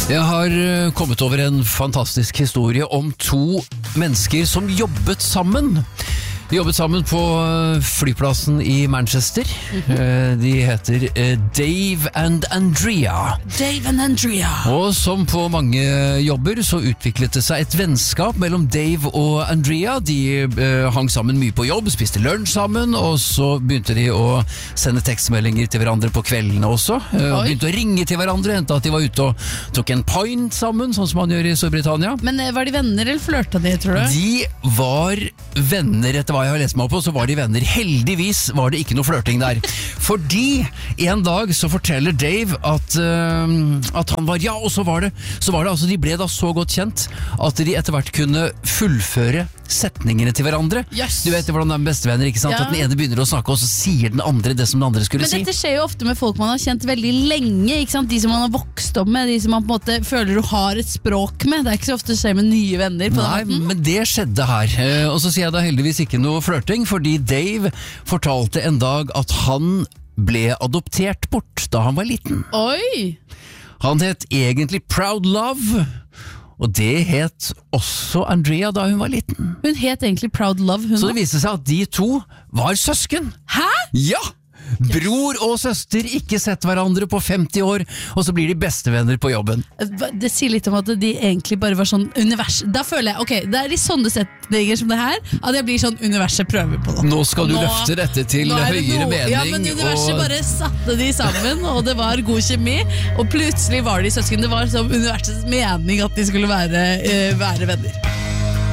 Jeg har kommet over en fantastisk historie om to mennesker som jobbet sammen. De jobbet sammen på flyplassen i Manchester. De heter Dave and Andrea. Dave and Andrea. Og som på mange jobber så utviklet det seg et vennskap mellom Dave og Andrea. De hang sammen mye på jobb, spiste lunsj sammen, og så begynte de å sende tekstmeldinger til hverandre på kveldene også. Og begynte å ringe til hverandre, enten at de var ute og tok en pint sammen, sånn som man gjør i Storbritannia. Men var de venner eller flørta de, tror du? De var venner, etter hva jeg har lest meg opp på, så var de venner. Heldigvis var det ikke noe flørting der. Fordi en dag så forteller Dave at han var, og så var det altså, de ble da så godt kjent at de etter hvert kunne fullføre setningene til hverandre. Yes. Du vet hvordan det er med bestevenner, ikke sant? Ja. At den ene begynner å snakke, og så sier den andre det som den andre skulle si. Men dette skjer jo ofte med folk man har kjent veldig lenge, ikke sant? De som man har vokst opp med, de som man på en måte føler du har et språk med. Det er ikke så ofte det skjer med nye venner. Nei, men det skjedde her. Og så sier jeg da heldigvis ikke noe flørting, fordi Dave fortalte en dag at han ble adoptert bort da han var liten. Oi! Han het egentlig Proud Love, og det het også Andrea da hun var liten. Hun het egentlig Proud Love, hun. Så det viste seg at de to var søsken. Hæ? Ja! Bror og søster, ikke sett hverandre på 50 år, og så blir de bestevenner på jobben. Det sier litt om at de egentlig bare var sånn univers. Da føler jeg, ok, det er i sånne setninger som det her, at jeg blir sånn universet prøver på det. Nå skal du løfte dette til høyere mening. Ja, men universet bare satte de sammen, og det var god kjemi, og plutselig var de søsken. Det var som universets mening at de skulle være venner.